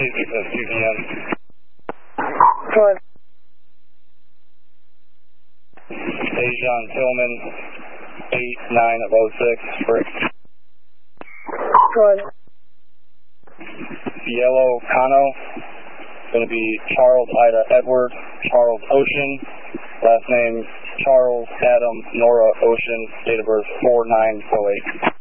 at 2 p.m. Troy. Dejan Tillman, 8906, Brick. Troy. Cielo Cano, going to be Charles Ida Edward, Charles Ocean, last name Charles Adam Nora Ocean, date of birth 4908.